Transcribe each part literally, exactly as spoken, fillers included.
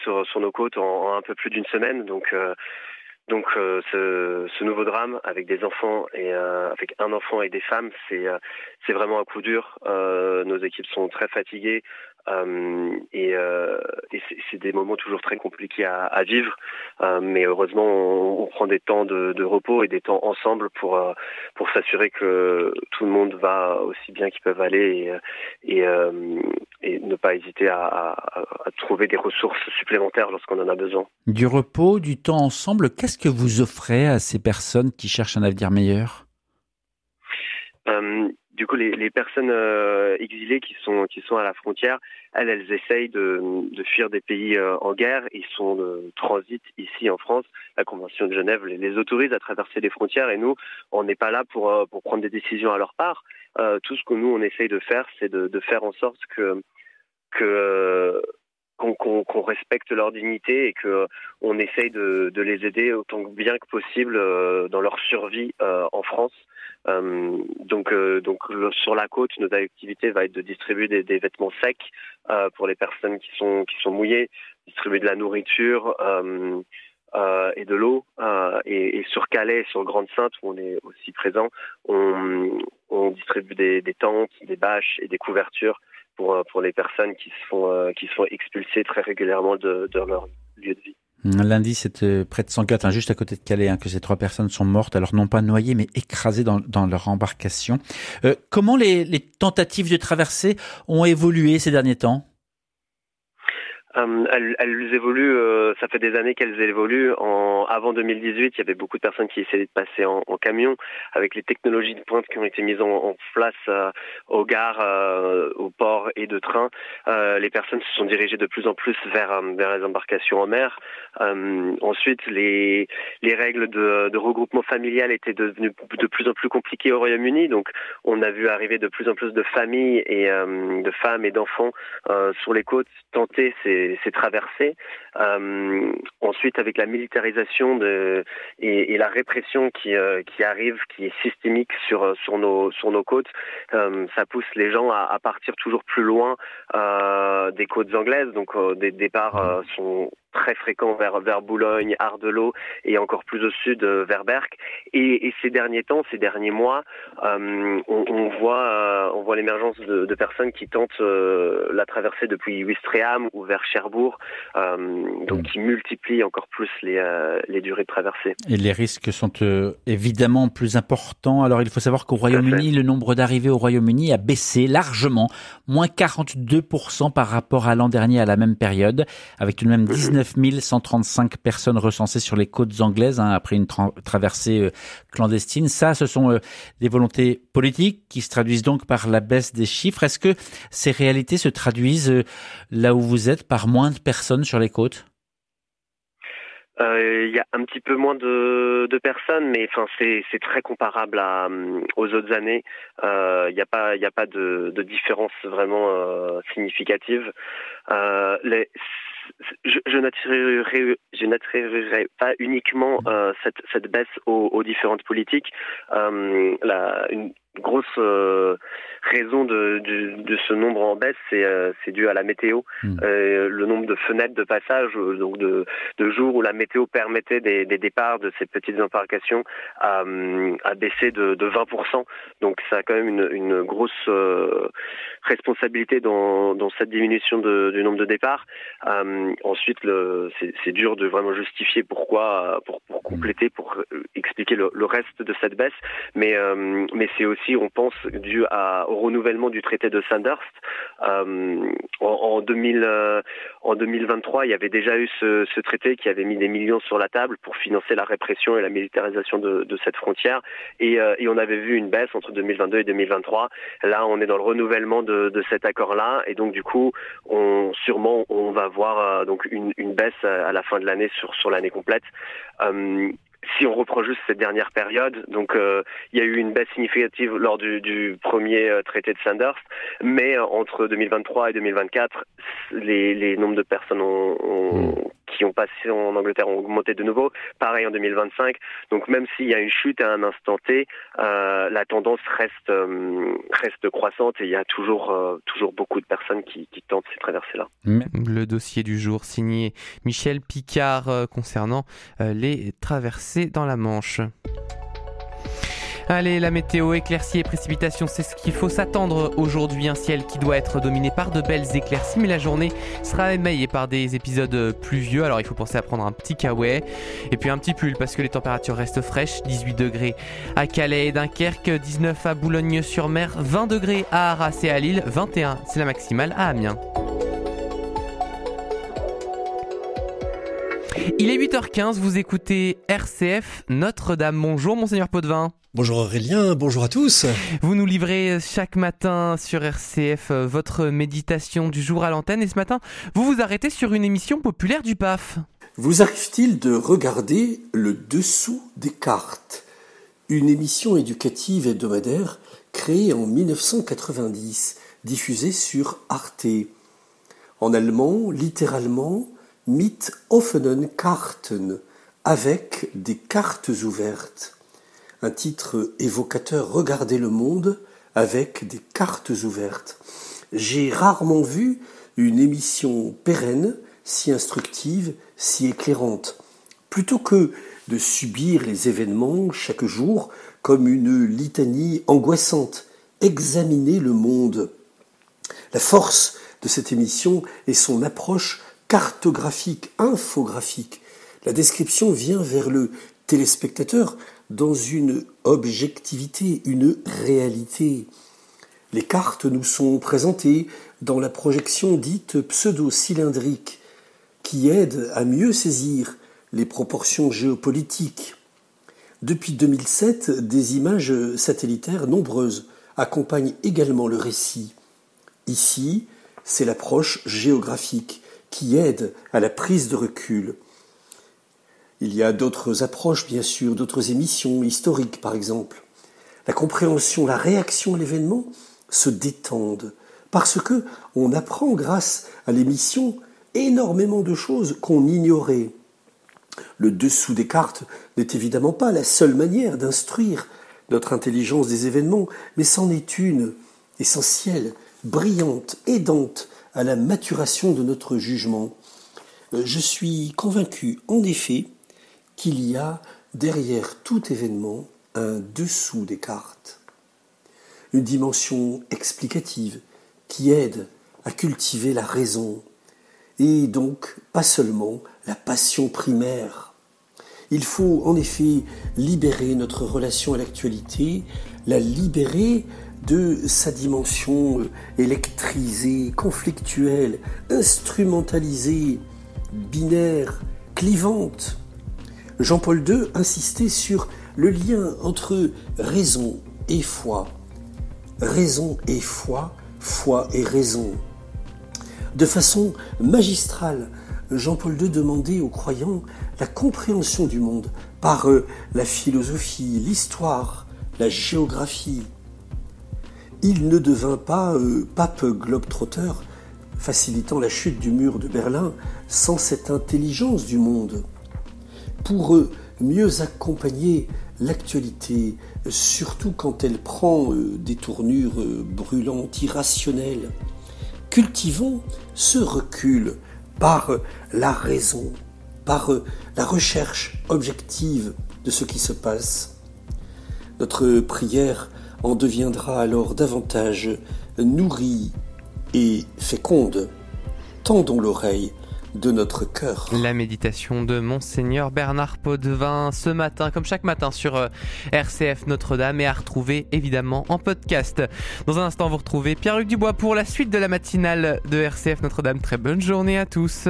sur, sur nos côtes en, en un peu plus d'une semaine. Donc, euh, donc euh, ce, ce nouveau drame avec des enfants et euh, avec un enfant et des femmes, c'est, euh, c'est vraiment un coup dur. Euh, nos équipes sont très fatiguées. Euh, et, euh, et c'est, c'est des moments toujours très compliqués à, à vivre, euh, mais heureusement on, on prend des temps de, de repos et des temps ensemble pour euh, pour s'assurer que tout le monde va aussi bien qu'ils peuvent aller et, et, euh, et ne pas hésiter à, à, à trouver des ressources supplémentaires lorsqu'on en a besoin. Du repos, du temps ensemble, qu'est-ce que vous offrez à ces personnes qui cherchent un avenir meilleur ? Euh, du coup, les, les personnes euh, exilées qui sont qui sont à la frontière, elles, elles essayent de, de fuir des pays euh, en guerre. Ils sont de transit ici en France. La Convention de Genève les, les autorise à traverser les frontières et nous, on n'est pas là pour euh, pour prendre des décisions à leur part. Euh, tout ce que nous on essaye de faire, c'est de, de faire en sorte que que euh, Qu'on, qu'on, qu'on respecte leur dignité et que on essaye de, de les aider autant bien que possible euh, dans leur survie euh, en France. Euh, donc, euh, donc le, sur la côte, notre activité va être de distribuer des, des vêtements secs euh, pour les personnes qui sont qui sont mouillées, distribuer de la nourriture euh, euh, et de l'eau. Euh, et, et sur Calais, sur Grande-Synthe, où on est aussi présent, on, on distribue des, des tentes, des bâches et des couvertures pour pour les personnes qui se font euh, qui se font expulser très régulièrement de, de leur lieu de vie. Lundi, c'est euh, près de Sangatte, hein, juste à côté de Calais, hein, que ces trois personnes sont mortes, alors non pas noyées, mais écrasées dans, dans leur embarcation. Euh, comment les, les tentatives de traversée ont évolué ces derniers temps ? Euh, elles, elles évoluent, euh, ça fait des années qu'elles évoluent. En, avant deux mille dix-huit, il y avait beaucoup de personnes qui essayaient de passer en, en camion. Avec les technologies de pointe qui ont été mises en, en place euh, aux gares, euh, aux ports et de trains, euh, les personnes se sont dirigées de plus en plus vers, euh, vers les embarcations en mer. Euh, ensuite, les, les règles de, de regroupement familial étaient devenues de plus en plus compliquées au Royaume-Uni. Donc, on a vu arriver de plus en plus de familles et euh, de femmes et d'enfants euh, sur les côtes tenter ces ces traversées. Euh, ensuite, avec la militarisation de, et, et la répression qui, euh, qui arrive, qui est systémique sur, sur, nos, sur nos côtes, euh, ça pousse les gens à, à partir toujours plus loin euh, des côtes anglaises. Donc, euh, des départs euh, sont très fréquents vers, vers Boulogne, Ardelot et encore plus au sud euh, vers Berck. Et, et ces derniers temps, ces derniers mois, euh, on, on voit, euh, on voit l'émergence de, de personnes qui tentent euh, la traversée depuis Ouistreham ou vers Cherbourg, euh, donc qui multiplient encore plus les, euh, les durées de traversée. Et les risques sont euh, évidemment plus importants. Alors il faut savoir qu'au Royaume-Uni, le nombre d'arrivées au Royaume-Uni a baissé largement, moins quarante-deux pour cent par rapport à l'an dernier à la même période, avec tout de même dix-neuf mille cent trente-cinq personnes recensées sur les côtes anglaises, hein, après une tra- traversée euh, clandestine. Ça, ce sont euh, des volontés politiques qui se traduisent donc par la baisse des chiffres. Est-ce que ces réalités se traduisent euh, là où vous êtes par moins de personnes sur les côtes ? Il euh, y a un petit peu moins de, de personnes, mais enfin c'est, c'est très comparable à, aux autres années. Il euh, n'y a pas il y a pas de, de différence vraiment euh, significative. Euh, les, je, je n'attirerai je n'attirerai pas uniquement euh, cette, cette baisse aux, aux différentes politiques. Euh, la, une grosse euh, raison de, de, de ce nombre en baisse, c'est, euh, c'est dû à la météo. Mmh. Euh, le nombre de fenêtres de passage, donc de, de jours où la météo permettait des, des départs de ces petites embarcations à, à baisser de, de vingt pour cent. Donc ça a quand même une, une grosse euh, responsabilité dans, dans cette diminution de, du nombre de départs. Euh, ensuite, le, c'est, c'est dur de vraiment justifier pourquoi, pour, pour compléter, pour expliquer le, le reste de cette baisse, mais, euh, mais c'est aussi, on pense, dû à, au renouvellement du traité de Sandhurst. Euh, en, en, deux mille, euh, en deux mille vingt-trois, il y avait déjà eu ce, ce traité qui avait mis des millions sur la table pour financer la répression et la militarisation de, de cette frontière. Et, euh, et on avait vu une baisse entre deux mille vingt-deux et deux mille vingt-trois. Là, on est dans le renouvellement de, de cet accord-là. Et donc, du coup, on, sûrement, on va voir euh, donc une, une baisse à la fin de l'année sur, sur l'année complète. Euh, Si on reprend juste cette dernière période, donc euh, il y a eu une baisse significative lors du, du premier euh, traité de Sandhurst, mais euh, entre deux mille vingt-trois et deux mille vingt-quatre, les, les nombres de personnes ont, ont, qui qui ont passé en Angleterre ont augmenté de nouveau. Pareil en deux mille vingt-cinq. Donc même s'il y a une chute à un instant T, euh, la tendance reste euh, reste croissante et il y a toujours euh, toujours beaucoup de personnes qui, qui tentent ces traversées-là. Le dossier du jour signé Michel Picard euh, concernant euh, les traversées dans la Manche. Allez, la météo, éclaircies et précipitations, c'est ce qu'il faut s'attendre aujourd'hui. Un ciel qui doit être dominé par de belles éclaircies, mais la journée sera émaillée par des épisodes pluvieux. Alors il faut penser à prendre un petit kawaii et puis un petit pull parce que les températures restent fraîches. dix-huit degrés à Calais et Dunkerque, dix-neuf à Boulogne-sur-Mer, vingt degrés à Arras et à Lille, vingt et un c'est la maximale à Amiens. Il est huit heures quinze, vous écoutez R C F Notre-Dame. Bonjour Monseigneur Potvin. Bonjour Aurélien, bonjour à tous. Vous nous livrez chaque matin sur R C F votre méditation du jour à l'antenne et ce matin, vous vous arrêtez sur une émission populaire du P A F. Vous arrive-t-il de regarder le dessous des cartes, une émission éducative hebdomadaire créée en dix-neuf cent quatre-vingt-dix, diffusée sur Arte. En allemand, littéralement, mit offenen Karten, avec des cartes ouvertes. Un titre évocateur, Regardez le monde avec des cartes ouvertes. J'ai rarement vu une émission pérenne, si instructive, si éclairante. Plutôt que de subir les événements chaque jour comme une litanie angoissante, examiner le monde. La force de cette émission est son approche cartographique, infographique. La description vient vers le téléspectateur dans une objectivité, une réalité. Les cartes nous sont présentées dans la projection dite pseudo-cylindrique, qui aide à mieux saisir les proportions géopolitiques. Depuis deux mille sept, des images satellitaires nombreuses accompagnent également le récit. Ici, c'est l'approche géographique qui aide à la prise de recul. Il y a d'autres approches, bien sûr, d'autres émissions historiques, par exemple. La compréhension, la réaction à l'événement se détendent parce que on apprend, grâce à l'émission, énormément de choses qu'on ignorait. Le dessous des cartes n'est évidemment pas la seule manière d'instruire notre intelligence des événements, mais c'en est une, essentielle, brillante, aidante à la maturation de notre jugement. Je suis convaincu, en effet, qu'il y a derrière tout événement un dessous des cartes, une dimension explicative qui aide à cultiver la raison et donc pas seulement la passion primaire. Il faut en effet libérer notre relation à l'actualité, la libérer de sa dimension électrisée, conflictuelle, instrumentalisée, binaire, clivante. Jean-Paul deux insistait sur le lien entre raison et foi. Raison et foi, foi et raison. De façon magistrale, Jean-Paul deux demandait aux croyants la compréhension du monde par la philosophie, l'histoire, la géographie. Il ne devint pas euh, pape globe-trotter, facilitant la chute du mur de Berlin sans cette intelligence du monde. Pour euh, mieux accompagner l'actualité, surtout quand elle prend euh, des tournures euh, brûlantes, irrationnelles, cultivons ce recul par euh, la raison, par euh, la recherche objective de ce qui se passe. Notre prière en deviendra alors davantage nourrie et féconde. Tendons l'oreille de notre cœur. La méditation de Monseigneur Bernard Potvin ce matin, comme chaque matin sur R C F Notre-Dame et à retrouver évidemment en podcast. Dans un instant, vous retrouvez Pierre-Luc Dubois pour la suite de la matinale de R C F Notre-Dame. Très bonne journée à tous.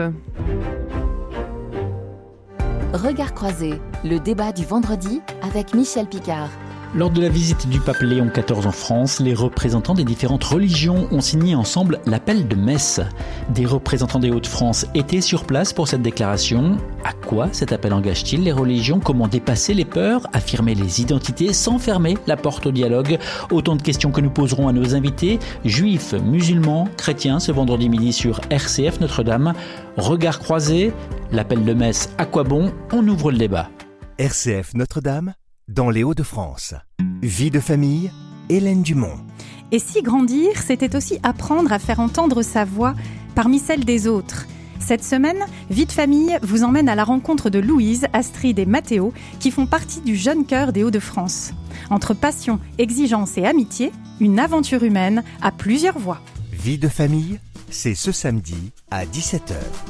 Regard croisé, le débat du vendredi avec Michel Picard. Lors de la visite du pape Léon quatorze en France, les représentants des différentes religions ont signé ensemble l'appel de Metz. Des représentants des Hauts-de-France étaient sur place pour cette déclaration. À quoi cet appel engage-t-il les religions ? Comment dépasser les peurs, affirmer les identités sans fermer la porte au dialogue ? Autant de questions que nous poserons à nos invités, juifs, musulmans, chrétiens, ce vendredi midi sur R C F Notre-Dame. Regard croisé, l'appel de Metz, à quoi bon ? On ouvre le débat. R C F Notre-Dame, dans les Hauts-de-France. Vie de famille, Hélène Dumont. Et si grandir, c'était aussi apprendre à faire entendre sa voix parmi celles des autres. Cette semaine, Vie de famille vous emmène à la rencontre de Louise, Astrid et Mathéo, qui font partie du jeune cœur des Hauts-de-France. Entre passion, exigence et amitié, une aventure humaine à plusieurs voix. Vie de famille, c'est ce samedi à dix-sept heures.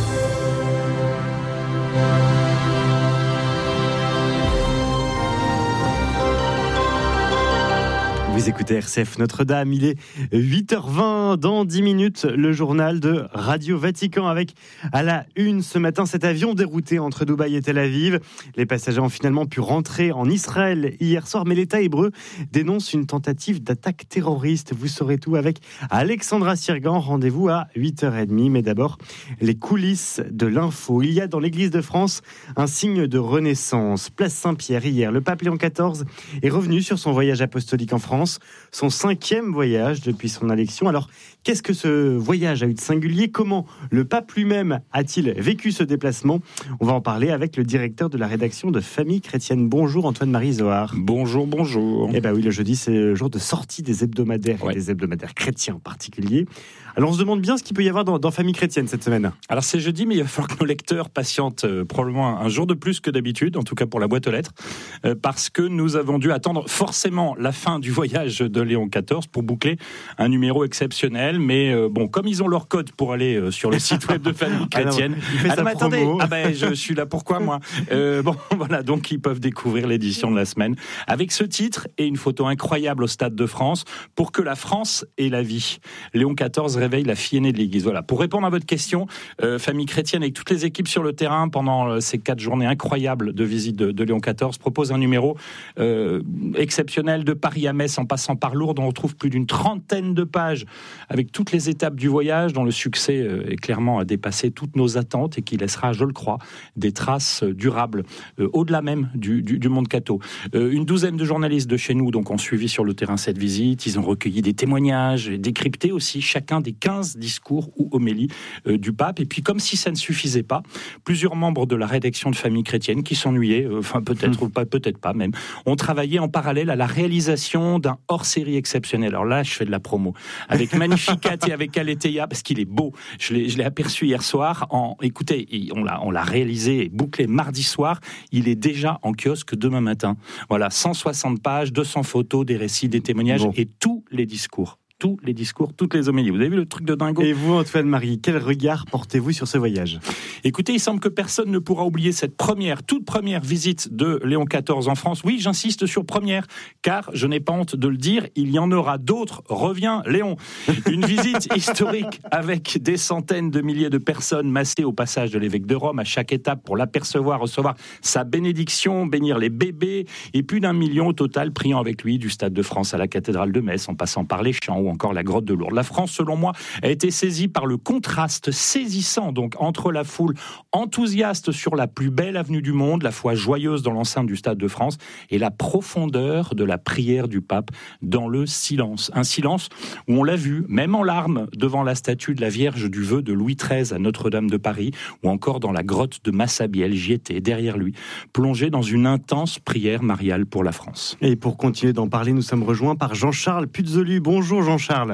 Vous écoutez R C F Notre-Dame, il est huit heures vingt, dans dix minutes, le journal de Radio Vatican avec à la une ce matin cet avion dérouté entre Dubaï et Tel Aviv. Les passagers ont finalement pu rentrer en Israël hier soir, mais l'État hébreu dénonce une tentative d'attaque terroriste. Vous saurez tout avec Alexandra Sirgan, rendez-vous à huit heures trente. Mais d'abord, les coulisses de l'info. Il y a dans l'Église de France un signe de renaissance. Place Saint-Pierre, hier, le pape Léon quatorze est revenu sur son voyage apostolique en France. Son cinquième voyage depuis son élection. Alors, qu'est-ce que ce voyage a eu de singulier ? Comment le pape lui-même a-t-il vécu ce déplacement ? On va en parler avec le directeur de la rédaction de Famille Chrétienne. Bonjour Antoine-Marie Zohar. Bonjour, bonjour. Eh bien oui, le jeudi, c'est le jour de sortie des hebdomadaires, ouais. et des hebdomadaires chrétiens en particulier. Alors, on se demande bien ce qu'il peut y avoir dans, dans Famille Chrétienne cette semaine. Alors, c'est jeudi, mais il va falloir que nos lecteurs patientent euh, probablement un jour de plus que d'habitude, en tout cas pour la boîte aux lettres, euh, parce que nous avons dû attendre forcément la fin du voyage de Léon quatorze pour boucler un numéro exceptionnel. Mais euh, bon, comme ils ont leur code pour aller euh, sur le site web de Famille Chrétienne, ah non, il fait ah sa non, attendez, promo. ah ben je suis là pourquoi moi euh, Bon, voilà, donc ils peuvent découvrir l'édition de la semaine avec ce titre et une photo incroyable au Stade de France pour que la France ait la vie. Léon quatorze réveille la fille aînée de l'Église. Voilà. Pour répondre à votre question, euh, Famille Chrétienne avec toutes les équipes sur le terrain pendant euh, ces quatre journées incroyables de visite de, de Léon quatorze propose un numéro euh, exceptionnel de Paris à Metz en passant par Lourdes. On retrouve plus d'une trentaine de pages avec toutes les étapes du voyage dont le succès euh, est clairement à dépasser toutes nos attentes et qui laissera, je le crois, des traces euh, durables euh, au-delà même du, du, du monde catho. Euh, une douzaine de journalistes de chez nous donc, ont suivi sur le terrain cette visite. Ils ont recueilli des témoignages et décrypté aussi chacun des quinze discours ou homélies euh, du pape. Et puis, comme si ça ne suffisait pas, plusieurs membres de la rédaction de Famille Chrétienne qui s'ennuyaient, euh, enfin peut-être mmh. ou pas, peut-être pas même, ont travaillé en parallèle à la réalisation d'un hors-série exceptionnel. Alors là, je fais de la promo. Avec Magnificat et avec Aletheia, parce qu'il est beau. Je l'ai, je l'ai aperçu hier soir. En, écoutez, on l'a, on l'a réalisé et bouclé mardi soir. Il est déjà en kiosque demain matin. Voilà, cent soixante pages, deux cents photos, des récits, des témoignages bon. et tous les discours. Tous les discours, toutes les homélies. Vous avez vu le truc de dingo ? Et vous, Antoine-Marie, quel regard portez-vous sur ce voyage ? Écoutez, il semble que personne ne pourra oublier cette première, toute première visite de Léon quatorze en France. Oui, j'insiste sur première, car je n'ai pas honte de le dire, il y en aura d'autres. Reviens, Léon. Une visite historique avec des centaines de milliers de personnes massées au passage de l'évêque de Rome à chaque étape pour l'apercevoir, recevoir sa bénédiction, bénir les bébés, et plus d'un million au total priant avec lui du Stade de France à la cathédrale de Metz, en passant par les champs ou encore la grotte de Lourdes. La France, selon moi, a été saisie par le contraste saisissant donc entre la foule enthousiaste sur la plus belle avenue du monde, la foi joyeuse dans l'enceinte du Stade de France, et la profondeur de la prière du pape dans le silence. Un silence où on l'a vu, même en larmes, devant la statue de la Vierge du Vœu de Louis treize à Notre-Dame de Paris, ou encore dans la grotte de Massabielle, j'y étais, derrière lui, plongé dans une intense prière mariale pour la France. Et pour continuer d'en parler, nous sommes rejoints par Jean-Charles Puzolu. Bonjour Jean-Charles.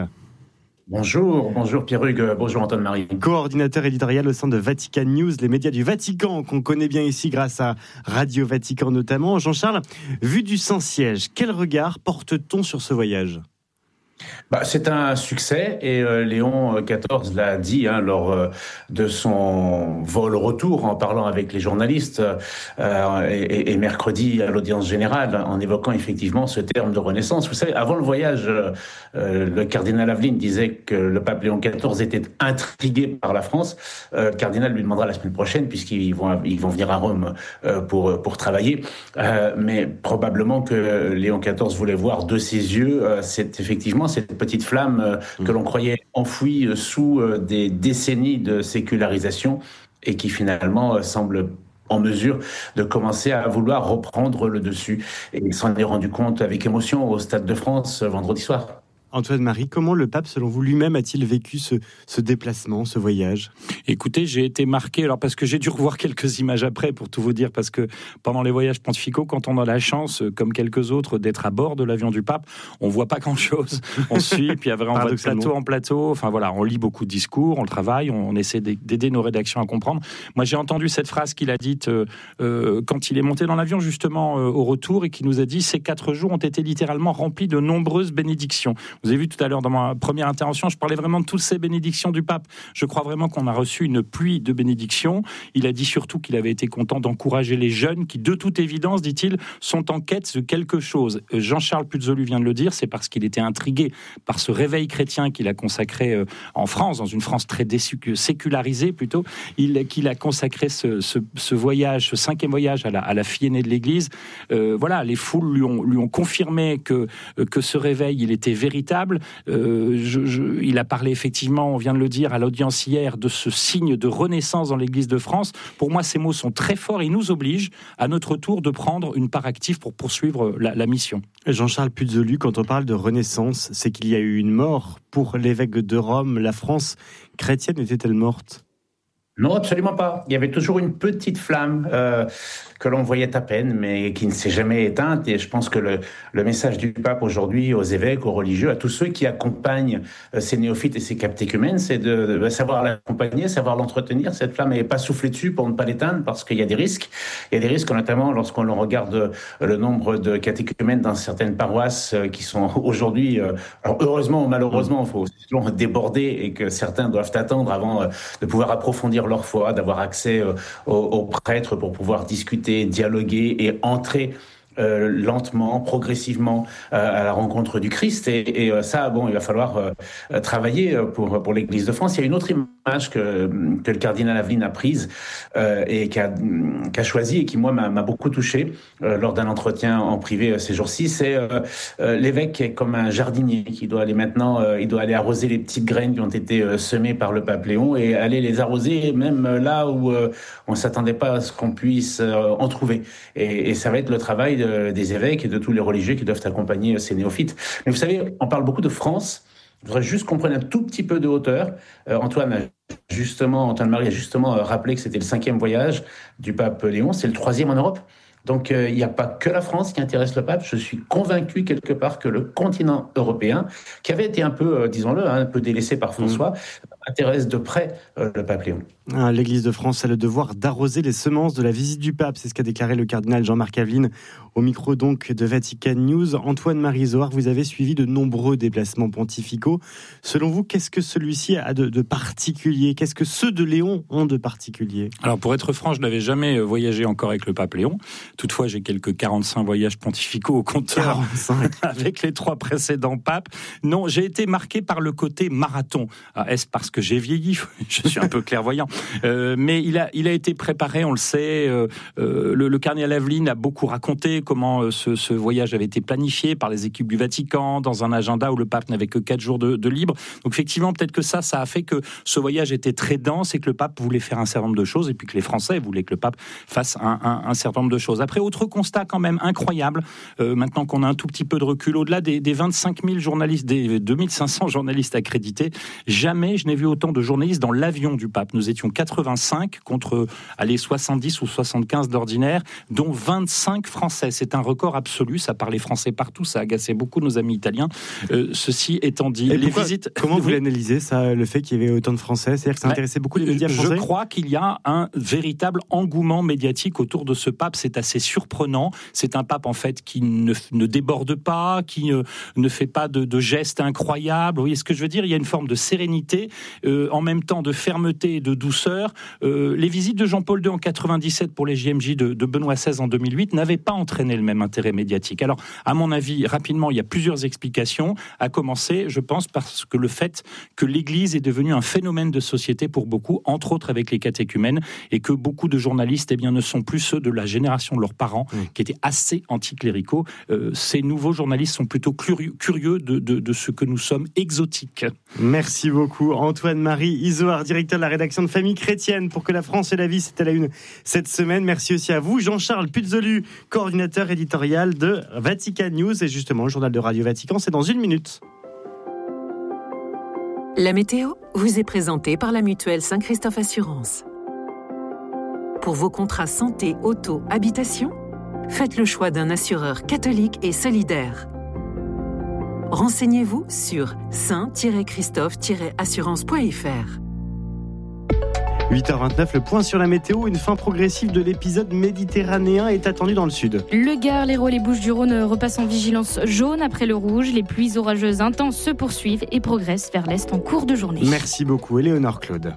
Bonjour, bonjour Pierre-Hugues, bonjour Antoine-Marie. Coordinateur éditorial au sein de Vatican News, les médias du Vatican qu'on connaît bien ici grâce à Radio Vatican notamment. Jean-Charles, vu du Saint-Siège, quel regard porte-t-on sur ce voyage ? Bah, c'est un succès et euh, Léon quatorze l'a dit hein, lors euh, de son vol retour en parlant avec les journalistes euh, et, et mercredi à l'audience générale en évoquant effectivement ce terme de renaissance. Vous savez, avant le voyage, euh, le cardinal Aveline disait que le pape Léon quatorze était intrigué par la France. Euh, le cardinal lui demandera la semaine prochaine puisqu'ils vont, ils vont venir à Rome euh, pour, pour travailler. Euh, mais probablement que Léon quatorze voulait voir de ses yeux euh, c'est effectivement cette petite flamme euh, que l'on croyait enfouie euh, sous euh, des décennies de sécularisation et qui finalement euh, semble en mesure de commencer à vouloir reprendre le dessus. Et il s'en est rendu compte avec émotion au Stade de France euh, vendredi soir. Antoine-Marie, comment le pape, selon vous, lui-même a-t-il vécu ce, ce déplacement, ce voyage ? Écoutez, j'ai été marqué, alors parce que j'ai dû revoir quelques images après, pour tout vous dire, parce que pendant les voyages pontificaux, quand on a la chance, comme quelques autres, d'être à bord de l'avion du pape, on voit pas grand-chose. On suit, puis on va de plateau en plateau, enfin voilà, on lit beaucoup de discours, on le travaille, on, on essaie d'aider nos rédactions à comprendre. Moi, j'ai entendu cette phrase qu'il a dite euh, euh, quand il est monté dans l'avion, justement, euh, au retour, et qui nous a dit « Ces quatre jours ont été littéralement remplis de nombreuses bénédictions ». Vous avez vu tout à l'heure dans ma première intervention, je parlais vraiment de toutes ces bénédictions du pape. Je crois vraiment qu'on a reçu une pluie de bénédictions. Il a dit surtout qu'il avait été content d'encourager les jeunes qui, de toute évidence, dit-il, sont en quête de quelque chose. Jean-Charles Puzolu vient de le dire, c'est parce qu'il était intrigué par ce réveil chrétien qu'il a consacré en France, dans une France très sécularisée plutôt, il, qu'il a consacré ce, ce, ce voyage, ce cinquième voyage à la, à la fille aînée de l'Église. Euh, voilà, les foules lui ont, lui ont confirmé que, que ce réveil, il était véritable. Euh, je, je, il a parlé effectivement, on vient de le dire à l'audience hier, de ce signe de renaissance dans l'Église de France. Pour moi, ces mots sont très forts et ils nous obligent à notre tour de prendre une part active pour poursuivre la, la mission. Jean-Charles Puzolu, quand on parle de renaissance, c'est qu'il y a eu une mort pour l'évêque de Rome. La France chrétienne était-elle morte ? Non, absolument pas. Il y avait toujours une petite flamme euh, que l'on voyait à peine, mais qui ne s'est jamais éteinte. Et je pense que le, le message du pape aujourd'hui aux évêques, aux religieux, à tous ceux qui accompagnent euh, ces néophytes et ces catéchumènes, c'est de, de savoir l'accompagner, savoir l'entretenir. Cette flamme n'est pas soufflée dessus pour ne pas l'éteindre, parce qu'il y a des risques. Il y a des risques, notamment lorsqu'on regarde euh, le nombre de catéchumènes dans certaines paroisses euh, qui sont aujourd'hui, euh, alors heureusement ou malheureusement, il faut selon déborder et que certains doivent attendre avant euh, de pouvoir approfondir leur foi, d'avoir accès euh, aux, aux prêtres pour pouvoir discuter, dialoguer et entrer euh, lentement, progressivement euh, à la rencontre du Christ. Et, et euh, ça, bon, il va falloir euh, travailler pour, pour l'Église de France. Il y a une autre image que, que le cardinal Aveline a prise euh, et qu'a qu'a choisie et qui, moi, m'a beaucoup touché euh, lors d'un entretien en privé euh, ces jours-ci. C'est euh, euh, l'évêque qui est comme un jardinier qui doit aller maintenant, euh, il doit aller arroser les petites graines qui ont été euh, semées par le pape Léon et aller les arroser même là où euh, on ne s'attendait pas à ce qu'on puisse euh, en trouver. Et, et ça va être le travail de, des évêques et de tous les religieux qui doivent accompagner ces néophytes. Mais vous savez, on parle beaucoup de France. Je voudrais juste qu'on prenne un tout petit peu de hauteur. Euh, Antoine, a justement, Antoine-Marie a justement euh, rappelé que c'était le cinquième voyage du pape Léon. C'est le troisième en Europe. Donc, euh, il n'y a pas que la France qui intéresse le pape. Je suis convaincu quelque part que le continent européen, qui avait été un peu, euh, disons-le, hein, un peu délaissé par François, mmh. intéresse de près euh, le pape Léon. L'Église de France a le devoir d'arroser les semences de la visite du pape. C'est ce qu'a déclaré le cardinal Jean-Marc Aveline au micro donc de Vatican News. Antoine-Marie Zohar, vous avez suivi de nombreux déplacements pontificaux. Selon vous, qu'est-ce que celui-ci a de, de particulier ? Qu'est-ce que ceux de Léon ont de particulier ? Alors, pour être franc, je n'avais jamais voyagé encore avec le pape Léon. Toutefois, j'ai quelques quarante-cinq voyages pontificaux au compteur quarante-cinq avec les trois précédents papes. Non, j'ai été marqué par le côté marathon. Ah, est-ce parce que j'ai vieilli ? Je suis un peu clairvoyant. Euh, mais il a, il a été préparé, on le sait. Euh, euh, le, le cardinal Aveline a beaucoup raconté comment euh, ce, ce voyage avait été planifié par les équipes du Vatican dans un agenda où le pape n'avait que quatre jours de, de libre. Donc effectivement, peut-être que ça, ça a fait que ce voyage était très dense et que le pape voulait faire un certain nombre de choses et puis que les Français voulaient que le pape fasse un, un, un certain nombre de choses. Après, autre constat quand même incroyable, euh, maintenant qu'on a un tout petit peu de recul, au-delà des, des vingt-cinq mille journalistes, des deux mille cinq cents journalistes accrédités, jamais je n'ai vu autant de journalistes dans l'avion du pape. Nous étions étions quatre-vingt-cinq contre allez, soixante-dix ou soixante-quinze d'ordinaire, dont vingt-cinq Français. C'est un record absolu, ça parlait français partout, ça agaçait beaucoup nos amis italiens. Euh, ceci étant dit, Et les pourquoi, visites... Comment vous l'analysez, ça, le fait qu'il y avait autant de Français? C'est-à-dire que ça intéressait beaucoup les médias français? Je crois qu'il y a un véritable engouement médiatique autour de ce pape, c'est assez surprenant. C'est un pape en fait qui ne, ne déborde pas, qui ne, ne fait pas de, de gestes incroyables. Vous voyez ce que je veux dire? Il y a une forme de sérénité, euh, en même temps de fermeté et de douceur. Euh, les visites de Jean-Paul deux en quatre-vingt-dix-sept pour les J M J de, de Benoît seize en deux mille huit n'avaient pas entraîné le même intérêt médiatique. Alors, à mon avis, rapidement, il y a plusieurs explications. À commencer, je pense, parce que le fait que l'Église est devenue un phénomène de société pour beaucoup, entre autres avec les catéchumènes, et que beaucoup de journalistes eh bien, ne sont plus ceux de la génération de leurs parents, mmh. qui étaient assez anticléricaux. Euh, ces nouveaux journalistes sont plutôt curieux, curieux de, de, de ce que nous sommes exotiques. Merci beaucoup Antoine-Marie Izoard, directeur de la rédaction de Famille Chrétienne pour Que la France et la vie, c'est à la une cette semaine. Merci aussi à vous, Jean-Charles Puzolu, coordinateur éditorial de Vatican News. Et justement, le journal de Radio Vatican, c'est dans une minute. La météo vous est présentée par la mutuelle Saint-Christophe Assurance. Pour vos contrats santé, auto, habitation, faites le choix d'un assureur catholique et solidaire. Renseignez-vous sur saint christophe assurance point f r. huit heures vingt-neuf, le point sur la météo. Une fin progressive de l'épisode méditerranéen est attendue dans le sud. Le Gard, l'Hérault et les Bouches-du-Rhône repassent en vigilance jaune après le rouge. Les pluies orageuses intenses se poursuivent et progressent vers l'est en cours de journée. Merci beaucoup, Éléonore Claude.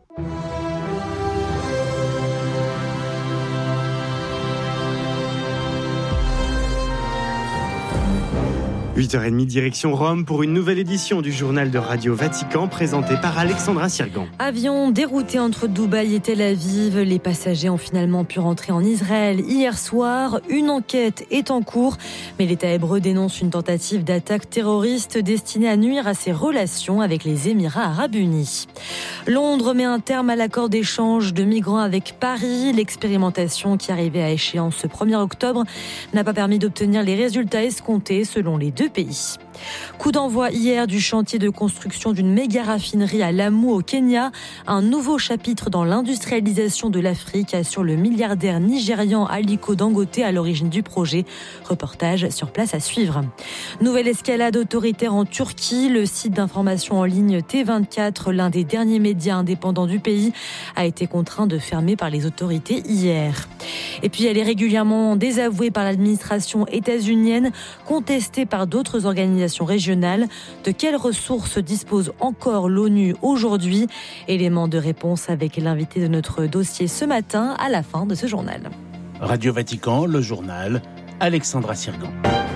huit heures trente, direction Rome pour une nouvelle édition du journal de Radio Vatican présenté par Alexandra Sirgan. Avion dérouté entre Dubaï et Tel Aviv, les passagers ont finalement pu rentrer en Israël hier soir. Une enquête est en cours, mais l'État hébreu dénonce une tentative d'attaque terroriste destinée à nuire à ses relations avec les Émirats arabes unis. Londres met un terme à l'accord d'échange de migrants avec Paris. L'expérimentation qui arrivait à échéance ce premier octobre n'a pas permis d'obtenir les résultats escomptés selon les deux pays. Coup d'envoi hier du chantier de construction d'une méga raffinerie à Lamu au Kenya. Un nouveau chapitre dans l'industrialisation de l'Afrique, assure le milliardaire nigérian Aliko Dangote à l'origine du projet. Reportage sur place à suivre. Nouvelle escalade autoritaire en Turquie. Le site d'information en ligne T vingt-quatre, l'un des derniers médias indépendants du pays, a été contraint de fermer par les autorités hier. Et puis elle est régulièrement désavouée par l'administration états-unienne, contestée par d'autres organisations régionales. De quelles ressources dispose encore l'ONU aujourd'hui? Élément de réponse avec l'invité de notre dossier ce matin à la fin de ce journal. Radio Vatican, le journal, Alexandra Sirgan.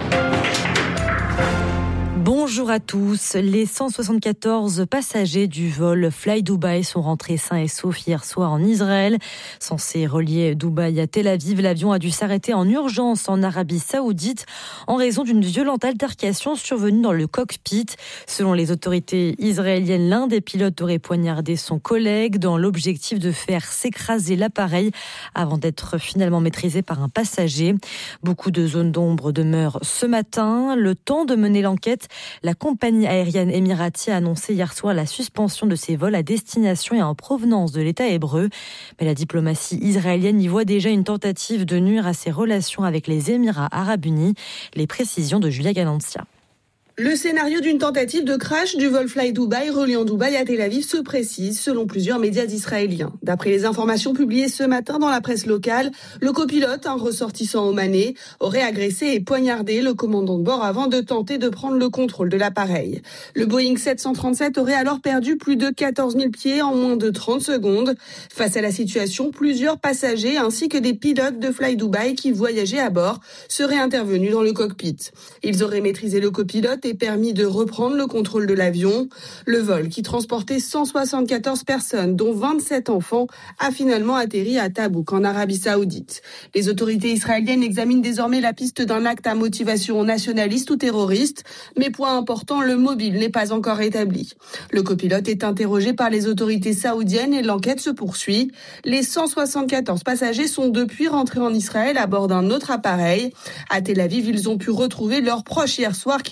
Bonjour à tous. Les cent soixante-quatorze passagers du vol Fly Dubai sont rentrés sains et saufs hier soir en Israël. Censé relier Dubaï à Tel Aviv, l'avion a dû s'arrêter en urgence en Arabie Saoudite en raison d'une violente altercation survenue dans le cockpit. Selon les autorités israéliennes, l'un des pilotes aurait poignardé son collègue dans l'objectif de faire s'écraser l'appareil avant d'être finalement maîtrisé par un passager. Beaucoup de zones d'ombre demeurent ce matin. Le temps de mener l'enquête, la compagnie aérienne émirati a annoncé hier soir la suspension de ses vols à destination et en provenance de l'État hébreu. Mais la diplomatie israélienne y voit déjà une tentative de nuire à ses relations avec les Émirats arabes unis. Les précisions de Julia Galancia. Le scénario d'une tentative de crash du vol Fly Dubai reliant Dubaï à Tel Aviv se précise selon plusieurs médias israéliens. D'après les informations publiées ce matin dans la presse locale, le copilote, un ressortissant omanais, aurait agressé et poignardé le commandant de bord avant de tenter de prendre le contrôle de l'appareil. Le Boeing sept cent trente-sept aurait alors perdu plus de quatorze mille pieds en moins de trente secondes. Face à la situation, plusieurs passagers ainsi que des pilotes de Fly Dubai qui voyageaient à bord seraient intervenus dans le cockpit. Ils auraient maîtrisé le copilote et permis de reprendre le contrôle de l'avion. Le vol, qui transportait cent soixante-quatorze personnes, dont vingt-sept enfants, a finalement atterri à Tabouk, en Arabie Saoudite. Les autorités israéliennes examinent désormais la piste d'un acte à motivation nationaliste ou terroriste, mais point important, le mobile n'est pas encore établi. Le copilote est interrogé par les autorités saoudiennes et l'enquête se poursuit. Les cent soixante-quatorze passagers sont depuis rentrés en Israël à bord d'un autre appareil. À Tel Aviv, ils ont pu retrouver leurs proches hier soir qui les attendaient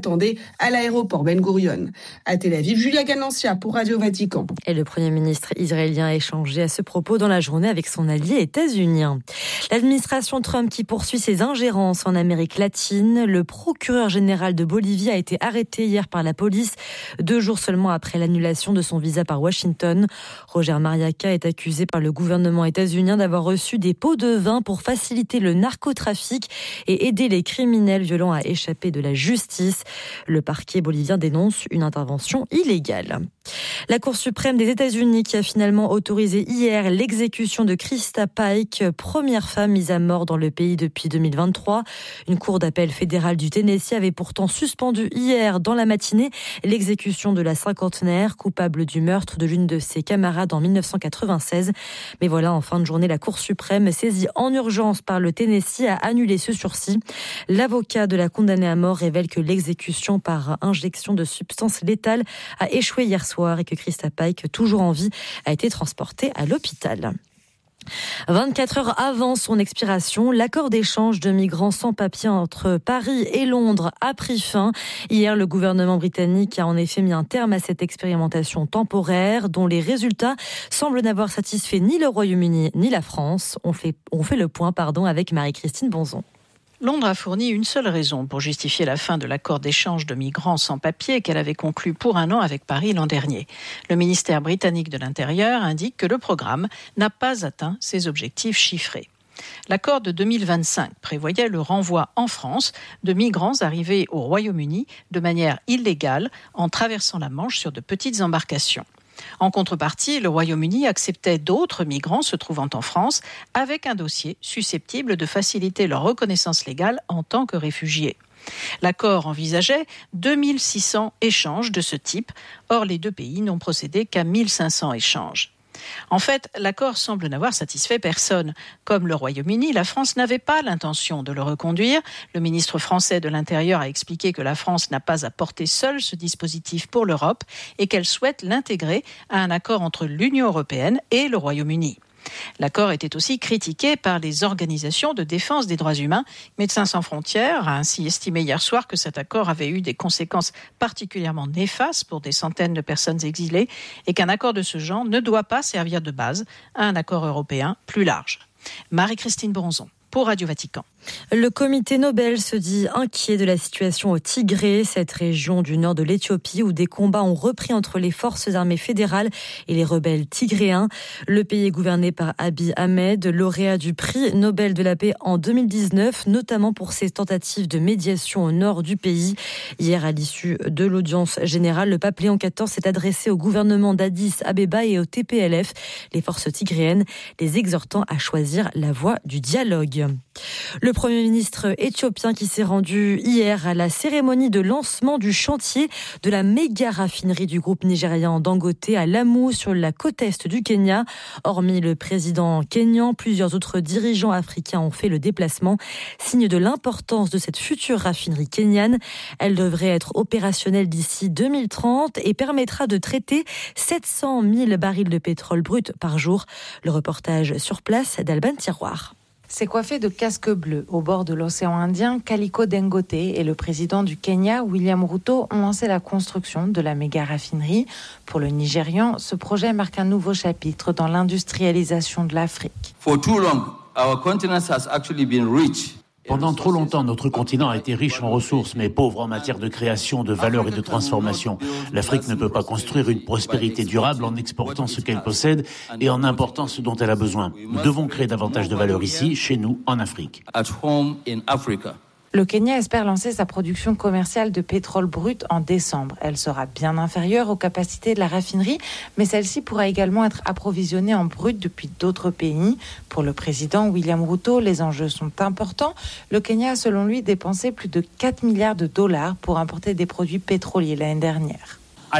attendait à l'aéroport Ben Gurion. À Tel Aviv, Julia Ganancia pour Radio Vatican. Et le Premier ministre israélien a échangé à ce propos dans la journée avec son allié états-unien. L'administration Trump qui poursuit ses ingérences en Amérique latine. Le procureur général de Bolivie a été arrêté hier par la police, deux jours seulement après l'annulation de son visa par Washington. Roger Mariaca est accusé par le gouvernement états-unien d'avoir reçu des pots de vin pour faciliter le narcotrafic et aider les criminels violents à échapper de la justice. Le parquet bolivien dénonce une intervention illégale. La Cour suprême des États-Unis qui a finalement autorisé hier l'exécution de Krista Pike, première femme mise à mort dans le pays depuis deux mille vingt-trois. Une cour d'appel fédérale du Tennessee avait pourtant suspendu hier dans la matinée l'exécution de la cinquantenaire coupable du meurtre de l'une de ses camarades en dix-neuf cent quatre-vingt-seize. Mais voilà, en fin de journée, la Cour suprême, saisie en urgence par le Tennessee, a annulé ce sursis. L'avocat de la condamnée à mort révèle que l'exécution par injection de substances létales a échoué hier soir et que Krista Pike, toujours en vie, a été transportée à l'hôpital. vingt-quatre heures avant son expiration, l'accord d'échange de migrants sans papier entre Paris et Londres a pris fin. Hier, le gouvernement britannique a en effet mis un terme à cette expérimentation temporaire dont les résultats semblent n'avoir satisfait ni le Royaume-Uni ni la France. On fait, on fait le point pardon, avec Marie-Christine Bonzon. Londres a fourni une seule raison pour justifier la fin de l'accord d'échange de migrants sans papier qu'elle avait conclu pour un an avec Paris l'an dernier. Le ministère britannique de l'Intérieur indique que le programme n'a pas atteint ses objectifs chiffrés. L'accord de deux mille vingt-cinq prévoyait le renvoi en France de migrants arrivés au Royaume-Uni de manière illégale en traversant la Manche sur de petites embarcations. En contrepartie, le Royaume-Uni acceptait d'autres migrants se trouvant en France avec un dossier susceptible de faciliter leur reconnaissance légale en tant que réfugiés. L'accord envisageait deux mille six cents échanges de ce type. Or, les deux pays n'ont procédé qu'à mille cinq cents échanges. En fait, l'accord semble n'avoir satisfait personne. Comme le Royaume-Uni, la France n'avait pas l'intention de le reconduire. Le ministre français de l'Intérieur a expliqué que la France n'a pas à porter seule ce dispositif pour l'Europe et qu'elle souhaite l'intégrer à un accord entre l'Union européenne et le Royaume-Uni. L'accord était aussi critiqué par les organisations de défense des droits humains. Médecins sans frontières a ainsi estimé hier soir que cet accord avait eu des conséquences particulièrement néfastes pour des centaines de personnes exilées et qu'un accord de ce genre ne doit pas servir de base à un accord européen plus large. Marie-Christine Bronzon pour Radio Vatican. Le comité Nobel se dit inquiet de la situation au Tigré, cette région du nord de l'Éthiopie où des combats ont repris entre les forces armées fédérales et les rebelles tigréens. Le pays est gouverné par Abiy Ahmed, lauréat du prix Nobel de la paix en deux mille dix-neuf, notamment pour ses tentatives de médiation au nord du pays. Hier, à l'issue de l'audience générale, le pape Léon quatorze s'est adressé au gouvernement d'Addis Abeba et au T P L F, les forces tigréennes, les exhortant à choisir la voie du dialogue. Le Premier ministre éthiopien qui s'est rendu hier à la cérémonie de lancement du chantier de la méga raffinerie du groupe nigérian Dangote à Lamu sur la côte est du Kenya. Hormis le président kényan, plusieurs autres dirigeants africains ont fait le déplacement, signe de l'importance de cette future raffinerie kenyane. Elle devrait être opérationnelle d'ici deux mille trente et permettra de traiter sept cent mille barils de pétrole brut par jour. Le reportage sur place d'Alban Tiroir. C'est coiffé de casques bleus au bord de l'océan Indien, Aliko Dangote et le président du Kenya, William Ruto, ont lancé la construction de la méga raffinerie. Pour le Nigérian, ce projet marque un nouveau chapitre dans l'industrialisation de l'Afrique. For too long, our continent has actually been rich. Pendant trop longtemps, notre continent a été riche en ressources, mais pauvre en matière de création, de valeur et de transformation. L'Afrique ne peut pas construire une prospérité durable en exportant ce qu'elle possède et en important ce dont elle a besoin. Nous devons créer davantage de valeur ici, chez nous, en Afrique. At home in Africa. Le Kenya espère lancer sa production commerciale de pétrole brut en décembre. Elle sera bien inférieure aux capacités de la raffinerie, mais celle-ci pourra également être approvisionnée en brut depuis d'autres pays. Pour le président William Ruto, les enjeux sont importants. Le Kenya a selon lui dépensé plus de quatre milliards de dollars pour importer des produits pétroliers l'année dernière.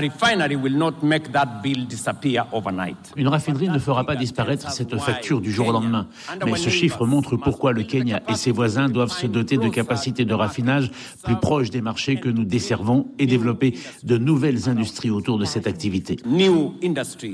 Une raffinerie ne fera pas disparaître cette facture du jour au lendemain. Mais ce chiffre montre pourquoi le Kenya et ses voisins doivent se doter de capacités de raffinage plus proches des marchés que nous desservons et développer de nouvelles industries autour de cette activité.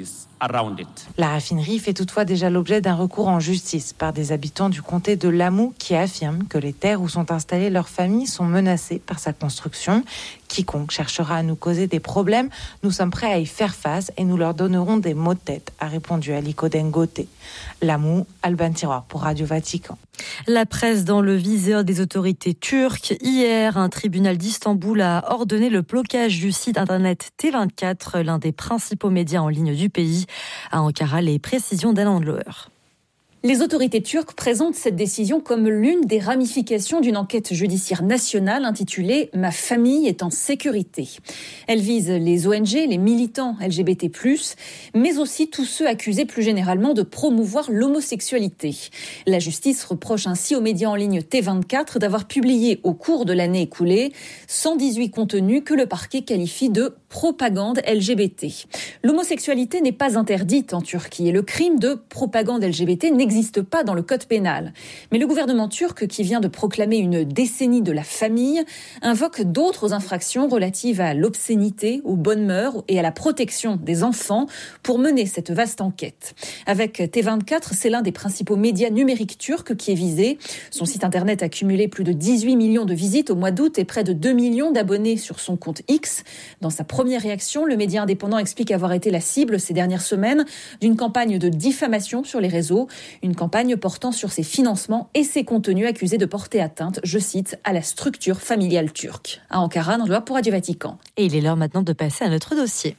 around it. La raffinerie fait toutefois déjà l'objet d'un recours en justice par des habitants du comté de Lamou qui affirment que les terres où sont installées leurs familles sont menacées par sa construction. Quiconque cherchera à nous causer des problèmes, nous sommes prêts à y faire face et nous leur donnerons des maux de tête, a répondu Aliko Dangote. Lamou, Alban Tiroir pour Radio Vatican. La presse dans le viseur des autorités turques. Hier, un tribunal d'Istanbul a ordonné le blocage du site internet T vingt-quatre, l'un des principaux médias en ligne du pays. À Ankara, les précisions d'Alain Loer. Les autorités turques présentent cette décision comme l'une des ramifications d'une enquête judiciaire nationale intitulée « Ma famille est en sécurité ». Elle vise les O N G, les militants L G B T plus, mais aussi tous ceux accusés plus généralement de promouvoir l'homosexualité. La justice reproche ainsi aux médias en ligne T vingt-quatre d'avoir publié au cours de l'année écoulée cent dix-huit contenus que le parquet qualifie de propagande L G B T. L'homosexualité n'est pas interdite en Turquie et le crime de propagande L G B T n'existe pas dans le code pénal. Mais le gouvernement turc, qui vient de proclamer une décennie de la famille, invoque d'autres infractions relatives à l'obscénité, aux bonnes mœurs et à la protection des enfants pour mener cette vaste enquête. Avec T vingt-quatre, c'est l'un des principaux médias numériques turcs qui est visé. Son site internet a cumulé plus de dix-huit millions de visites au mois d'août et près de deux millions d'abonnés sur son compte X. Dans sa première réaction, le média indépendant explique avoir été la cible ces dernières semaines d'une campagne de diffamation sur les réseaux. Une campagne portant sur ses financements et ses contenus accusés de porter atteinte, je cite, à la structure familiale turque. À Ankara, Nandloa pour Radio Vatican. Et il est l'heure maintenant de passer à notre dossier.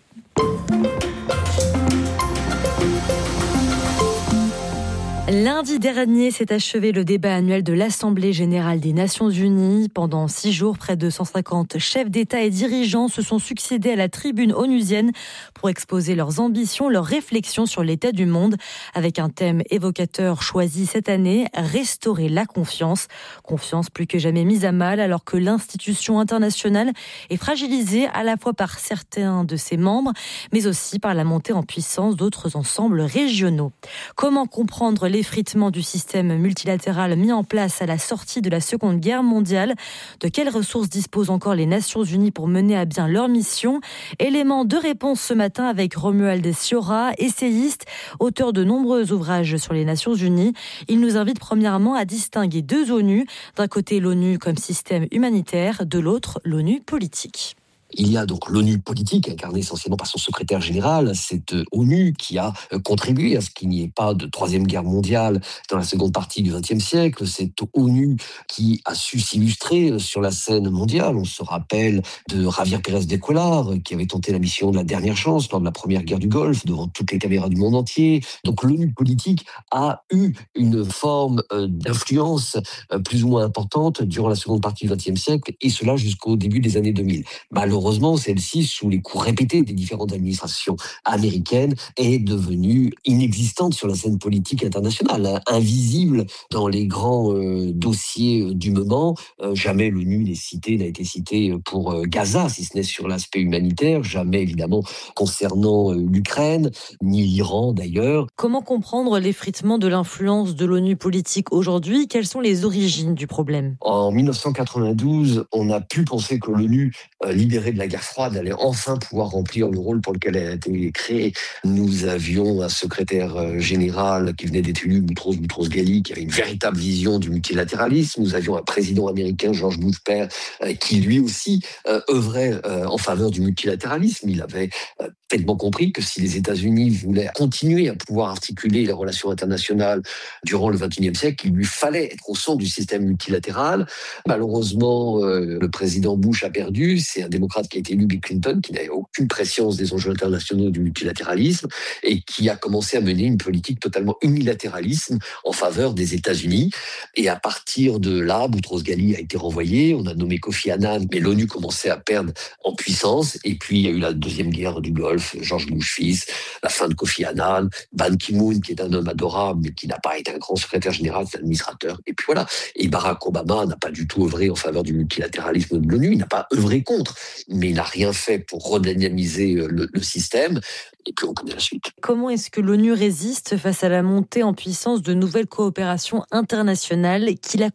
Lundi dernier s'est achevé le débat annuel de l'Assemblée générale des Nations unies. Pendant six jours, près de cent cinquante chefs d'État et dirigeants se sont succédés à la tribune onusienne pour exposer leurs ambitions, leurs réflexions sur l'état du monde, avec un thème évocateur choisi cette année, restaurer la confiance. Confiance plus que jamais mise à mal alors que l'institution internationale est fragilisée à la fois par certains de ses membres, mais aussi par la montée en puissance d'autres ensembles régionaux. Comment comprendre les l'effritement du système multilatéral mis en place à la sortie de la Seconde Guerre mondiale. De quelles ressources disposent encore les Nations Unies pour mener à bien leur mission? Élément de réponse ce matin avec Romuald Sciorra, essayiste, auteur de nombreux ouvrages sur les Nations Unies. Il nous invite premièrement à distinguer deux ONU. D'un côté, l'ONU comme système humanitaire, de l'autre, l'ONU politique. Il y a donc l'ONU politique, incarnée essentiellement par son secrétaire général, cette ONU qui a contribué à ce qu'il n'y ait pas de troisième guerre mondiale dans la seconde partie du vingtième siècle, cette ONU qui a su s'illustrer sur la scène mondiale. On se rappelle de Javier Pérez de Cuéllar, qui avait tenté la mission de la dernière chance lors de la première guerre du Golfe, devant toutes les caméras du monde entier. Donc l'ONU politique a eu une forme d'influence plus ou moins importante durant la seconde partie du vingtième siècle, et cela jusqu'au début des années deux mille. Malheureusement, Malheureusement, celle-ci, sous les coups répétés des différentes administrations américaines, est devenue inexistante sur la scène politique internationale, invisible dans les grands euh, dossiers du moment. Euh, jamais l'ONU n'est citée, n'a été citée pour euh, Gaza, si ce n'est sur l'aspect humanitaire, jamais évidemment concernant euh, l'Ukraine, ni l'Iran d'ailleurs. Comment comprendre l'effritement de l'influence de l'ONU politique aujourd'hui? Quelles sont les origines du problème? En dix-neuf cent quatre-vingt-douze, on a pu penser que l'ONU, euh, libérée de la guerre froide, allait enfin pouvoir remplir le rôle pour lequel elle a été créée. Nous avions un secrétaire général qui venait d'être élu, Boutros Boutros-Ghali, qui avait une véritable vision du multilatéralisme. Nous avions un président américain, George Bush père, qui lui aussi euh, œuvrait euh, en faveur du multilatéralisme. Il avait euh, tellement compris que si les États-Unis voulaient continuer à pouvoir articuler les relations internationales durant le vingt et unième siècle, il lui fallait être au centre du système multilatéral. Malheureusement, euh, le président Bush a perdu. C'est un démocrate qui a été élu, Bill Clinton, qui n'avait aucune préscience des enjeux internationaux du multilatéralisme et qui a commencé à mener une politique totalement unilatéraliste en faveur des États-Unis. Et à partir de là, Boutros-Ghali a été renvoyé, on a nommé Kofi Annan, mais l'ONU commençait à perdre en puissance. Et puis, il y a eu la deuxième guerre du Golfe, George Bush fils, la fin de Kofi Annan, Ban Ki-moon, qui est un homme adorable, mais qui n'a pas été un grand secrétaire général, c'est un administrateur. Et puis voilà. Et Barack Obama n'a pas du tout œuvré en faveur du multilatéralisme de l'ONU, il n'a pas œuvré contre, mais il n'a rien fait pour redynamiser le, le système. Et puis on connaît la suite. Comment est-ce que l'ONU résiste face à la montée en puissance de nouvelles coopérations internationales qui la contestent ?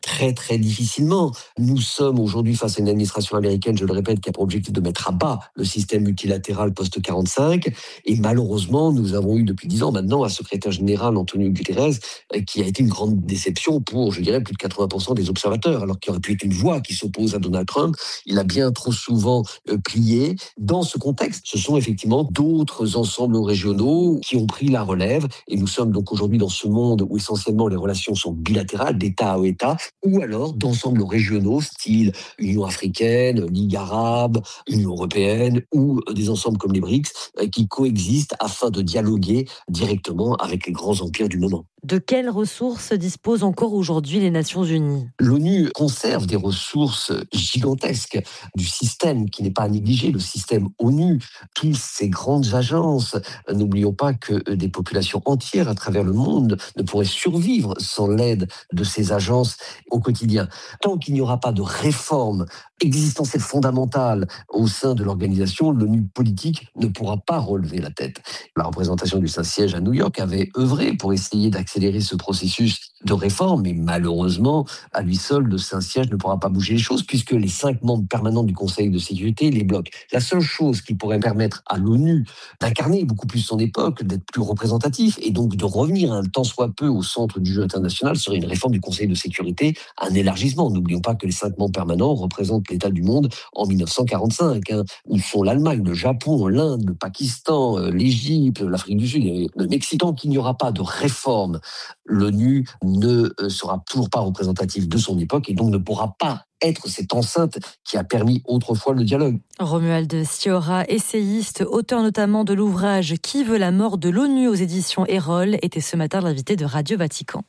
très très difficilement. Nous sommes aujourd'hui face à une administration américaine, je le répète, qui a pour objectif de mettre à bas le système multilatéral post-quarante-cinq. Et malheureusement, nous avons eu depuis dix ans maintenant un secrétaire général, Antonio Guterres, qui a été une grande déception pour, je dirais, plus de quatre-vingts pour cent des observateurs, alors qu'il aurait pu être une voix qui s'oppose à Donald Trump. Il a bien trop souvent euh, plié. Dans ce contexte, ce sont effectivement d'autres ensembles régionaux qui ont pris la relève. Et nous sommes donc aujourd'hui dans ce monde où essentiellement les relations sont bilatérales, d'État à État, ou alors d'ensembles régionaux, style Union africaine, Ligue arabe, Union européenne, ou des ensembles comme les BRICS, qui coexistent afin de dialoguer directement avec les grands empires du moment. De quelles ressources disposent encore aujourd'hui les Nations Unies ? L'ONU conserve des ressources gigantesques du système qui n'est pas à négliger, le système ONU, toutes ces grandes agences. N'oublions pas que des populations entières à travers le monde ne pourraient survivre sans l'aide de ces agences au quotidien. Tant qu'il n'y aura pas de réforme existentielle fondamentale au sein de l'organisation, l'ONU politique ne pourra pas relever la tête. La représentation du Saint-Siège à New York avait œuvré pour essayer d'accélérer ce processus de réforme, mais malheureusement, à lui seul, le Saint-Siège ne pourra pas bouger les choses puisque les cinq membres permanents du Conseil de sécurité les bloquent. La seule chose qui pourrait permettre à l'ONU d'incarner beaucoup plus son époque, d'être plus représentatif et donc de revenir un tant soit peu au centre du jeu international serait une réforme du Conseil de sécurité, un élargissement. N'oublions pas que les cinq membres permanents représentent l'état du monde en dix-neuf cent quarante-cinq, hein, où sont l'Allemagne, le Japon, l'Inde, le Pakistan, l'Égypte, l'Afrique du Sud et le Mexique. Tant qu'il n'y aura pas de réforme, l'ONU ne sera toujours pas représentative de son époque et donc ne pourra pas être cette enceinte qui a permis autrefois le dialogue. Romuald Sciorra, essayiste, auteur notamment de l'ouvrage « Qui veut la mort de l'ONU » aux éditions Erol, était ce matin l'invité de Radio Vatican.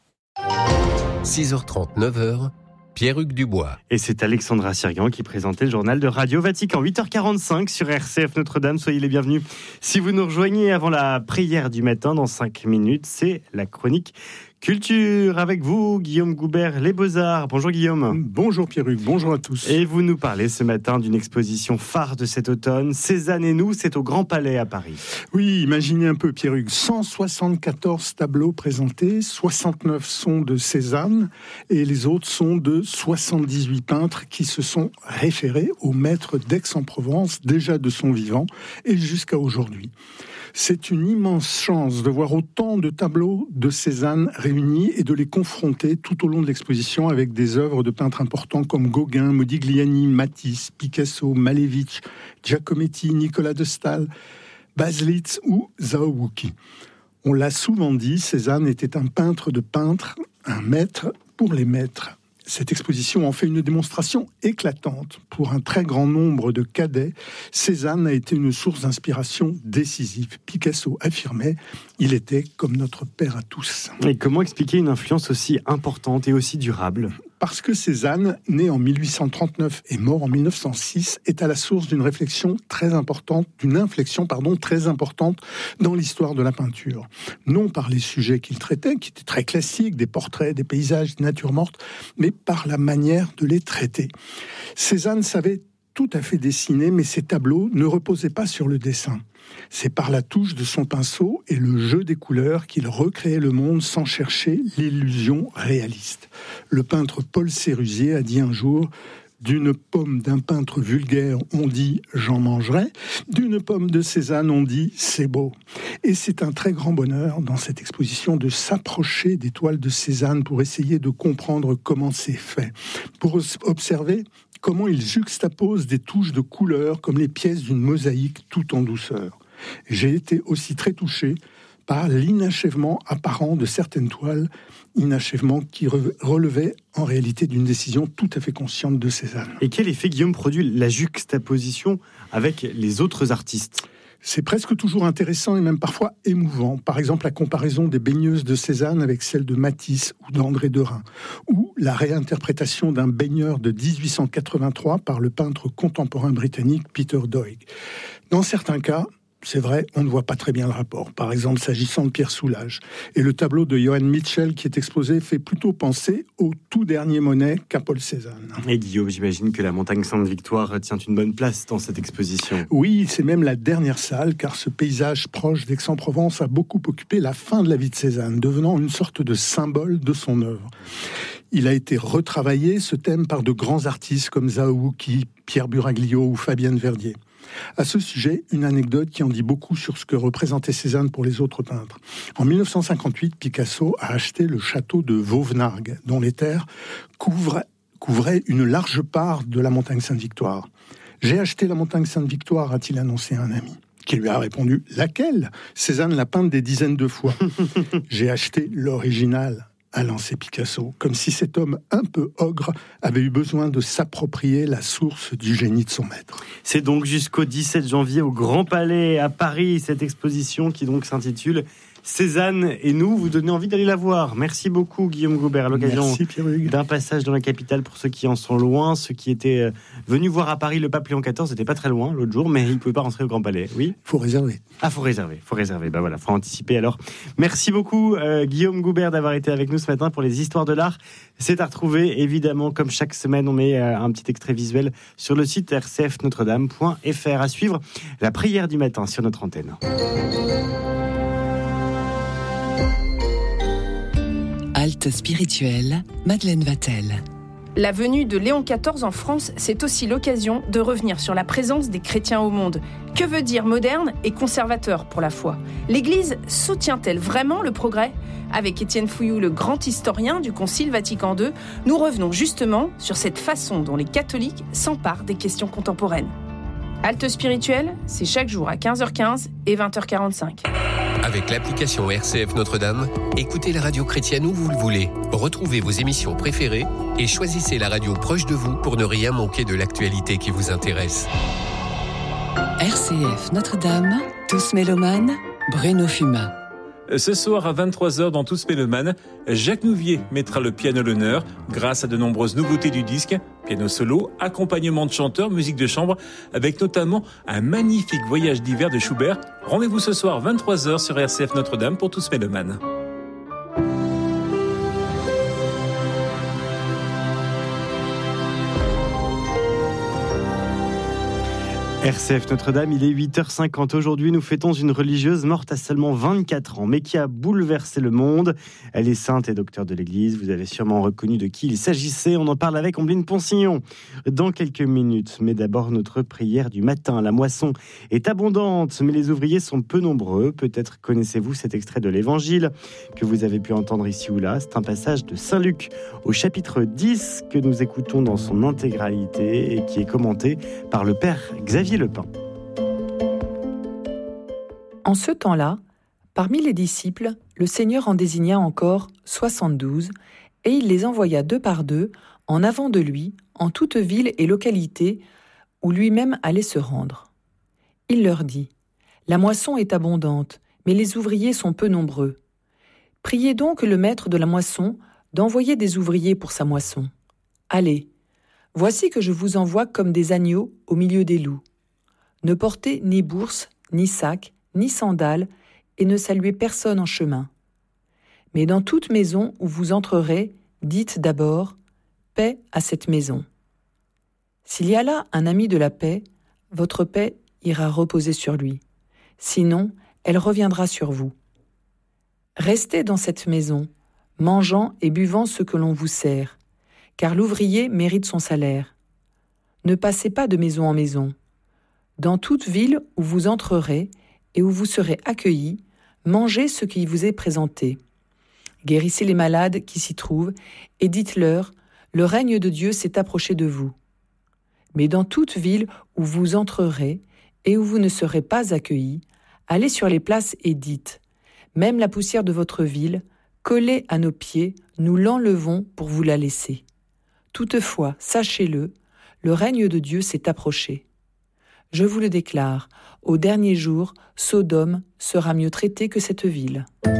six heures trente, neuf heures, Pierre-Hugues Dubois. Et c'est Alexandra Sirguin qui présentait le journal de Radio Vatican. huit heures quarante-cinq sur R C F Notre-Dame. Soyez les bienvenus. Si vous nous rejoignez avant la prière du matin, dans cinq minutes, c'est la chronique Culture avec vous, Guillaume Goubert, Les Beaux-Arts. Bonjour Guillaume. Bonjour Pierre-Hugues, bonjour à tous. Et vous nous parlez ce matin d'une exposition phare de cet automne, Cézanne et nous, c'est au Grand Palais à Paris. Oui, imaginez un peu Pierre-Hugues, cent soixante-quatorze tableaux présentés, soixante-neuf sont de Cézanne et les autres sont de soixante-dix-huit peintres qui se sont référés au maître d'Aix-en-Provence, déjà de son vivant et jusqu'à aujourd'hui. C'est une immense chance de voir autant de tableaux de Cézanne réunis et de les confronter tout au long de l'exposition avec des œuvres de peintres importants comme Gauguin, Modigliani, Matisse, Picasso, Malevich, Giacometti, Nicolas de Staël, Baselitz ou Zawuki. On l'a souvent dit, Cézanne était un peintre de peintres, un maître pour les maîtres. Cette exposition en fait une démonstration éclatante. Pour un très grand nombre de cadets, Cézanne a été une source d'inspiration décisive. Picasso affirmait « Il était comme notre père à tous ». Et comment expliquer une influence aussi importante et aussi durable ? Parce que Cézanne, né en mille huit cent trente-neuf et mort en mille neuf cent six, est à la source d'une réflexion très importante, d'une inflexion pardon, très importante dans l'histoire de la peinture. Non par les sujets qu'il traitait, qui étaient très classiques, des portraits, des paysages, des natures mortes, mais par la manière de les traiter. Cézanne savait tout à fait dessiner, mais ses tableaux ne reposaient pas sur le dessin. C'est par la touche de son pinceau et le jeu des couleurs qu'il recréait le monde sans chercher l'illusion réaliste. Le peintre Paul Sérusier a dit un jour « D'une pomme d'un peintre vulgaire, on dit « j'en mangerai », d'une pomme de Cézanne, on dit « c'est beau ». Et c'est un très grand bonheur dans cette exposition de s'approcher des toiles de Cézanne pour essayer de comprendre comment c'est fait, pour observer comment il juxtapose des touches de couleurs comme les pièces d'une mosaïque tout en douceur. J'ai été aussi très touché par l'inachèvement apparent de certaines toiles, inachèvement qui relevait en réalité d'une décision tout à fait consciente de Cézanne. Et quel effet, Guillaume, produit la juxtaposition avec les autres artistes ? C'est presque toujours intéressant et même parfois émouvant. Par exemple, la comparaison des baigneuses de Cézanne avec celle de Matisse ou d'André Derain, ou la réinterprétation d'un baigneur de dix-huit cent quatre-vingt-trois par le peintre contemporain britannique Peter Doig. Dans certains cas, c'est vrai, on ne voit pas très bien le rapport. Par exemple, s'agissant de Pierre Soulages. Et le tableau de Johann Mitchell qui est exposé fait plutôt penser au tout dernier Monet qu'à Paul Cézanne. Et Guillaume, j'imagine que la montagne Sainte-Victoire tient une bonne place dans cette exposition. Oui, c'est même la dernière salle, car ce paysage proche d'Aix-en-Provence a beaucoup occupé la fin de la vie de Cézanne, devenant une sorte de symbole de son œuvre. Il a été retravaillé, ce thème, par de grands artistes comme Zaouki, Pierre Buraglio ou Fabienne Verdier. À ce sujet, une anecdote qui en dit beaucoup sur ce que représentait Cézanne pour les autres peintres. En dix-neuf cent cinquante-huit, Picasso a acheté le château de Vauvenargues, dont les terres couvrent, couvraient une large part de la montagne Sainte-Victoire. « J'ai acheté la montagne Sainte-Victoire », a-t-il annoncé à un ami, qui lui a répondu « Laquelle ? Cézanne l'a peinte des dizaines de fois. »« J'ai acheté l'original », a lancé Picasso, comme si cet homme un peu ogre avait eu besoin de s'approprier la source du génie de son maître. C'est donc jusqu'au dix-sept janvier au Grand Palais à Paris, cette exposition qui donc s'intitule Cézanne et nous, vous donnez envie d'aller la voir. Merci beaucoup Guillaume Goubert, à l'occasion d'un passage dans la capitale pour ceux qui en sont loin, ceux qui étaient venus voir à Paris le pape Léon quatorze, c'était pas très loin l'autre jour, mais ils ne pouvaient pas rentrer au Grand Palais. Oui, faut réserver. Ah, faut réserver, faut réserver. Bah voilà, faut anticiper alors. Merci beaucoup euh, Guillaume Goubert d'avoir été avec nous ce matin pour les histoires de l'art. C'est à retrouver évidemment, comme chaque semaine, on met euh, un petit extrait visuel sur le site r c f notre dame point f r. À suivre la prière du matin sur notre antenne. Halte spirituelle, Madeleine Vatel. La venue de Léon quatorze en France, c'est aussi l'occasion de revenir sur la présence des chrétiens au monde. Que veut dire moderne et conservateur pour la foi ? L'Église soutient-elle vraiment le progrès ? Avec Étienne Fouilloux, le grand historien du Concile Vatican deux, nous revenons justement sur cette façon dont les catholiques s'emparent des questions contemporaines. Halte spirituelle, c'est chaque jour à quinze heures quinze et vingt heures quarante-cinq. Avec l'application R C F Notre-Dame, écoutez la radio chrétienne où vous le voulez. Retrouvez vos émissions préférées et choisissez la radio proche de vous pour ne rien manquer de l'actualité qui vous intéresse. R C F Notre-Dame, Tous Mélomanes, Bruno Fuma. Ce soir à vingt-trois heures dans Tous Mélomanes, Jacques Nouvier mettra le piano à l'honneur grâce à de nombreuses nouveautés du disque, piano solo, accompagnement de chanteurs, musique de chambre, avec notamment un magnifique voyage d'hiver de Schubert. Rendez-vous ce soir vingt-trois heures sur R C F Notre-Dame pour Tous Mélomanes. R C F Notre-Dame, il est huit heures cinquante. Aujourd'hui, nous fêtons une religieuse morte à seulement vingt-quatre ans, mais qui a bouleversé le monde. Elle est sainte et docteur de l'Église. Vous avez sûrement reconnu de qui il s'agissait. On en parle avec Ombline Ponsignon dans quelques minutes. Mais d'abord, notre prière du matin. La moisson est abondante, mais les ouvriers sont peu nombreux. Peut-être connaissez-vous cet extrait de l'Évangile que vous avez pu entendre ici ou là. C'est un passage de Saint Luc au chapitre dix que nous écoutons dans son intégralité et qui est commenté par le Père Xavier Lepin. En ce temps-là, parmi les disciples, le Seigneur en désigna encore soixante-douze, et il les envoya deux par deux, en avant de lui, en toute ville et localité où lui-même allait se rendre. Il leur dit : « La moisson est abondante, mais les ouvriers sont peu nombreux. Priez donc le maître de la moisson d'envoyer des ouvriers pour sa moisson. Allez, voici que je vous envoie comme des agneaux au milieu des loups. Ne portez ni bourse, ni sac, ni sandales, et ne saluez personne en chemin. Mais dans toute maison où vous entrerez, dites d'abord « Paix à cette maison ». S'il y a là un ami de la paix, votre paix ira reposer sur lui. Sinon, elle reviendra sur vous. Restez dans cette maison, mangeant et buvant ce que l'on vous sert, car l'ouvrier mérite son salaire. Ne passez pas de maison en maison. Dans toute ville où vous entrerez et où vous serez accueillis, mangez ce qui vous est présenté. Guérissez les malades qui s'y trouvent et dites-leur « Le règne de Dieu s'est approché de vous ». Mais dans toute ville où vous entrerez et où vous ne serez pas accueillis, allez sur les places et dites « Même la poussière de votre ville, collée à nos pieds, nous l'enlevons pour vous la laisser. Toutefois, sachez-le, le règne de Dieu s'est approché. Je vous le déclare, au dernier jour, Sodome sera mieux traitée que cette ville. »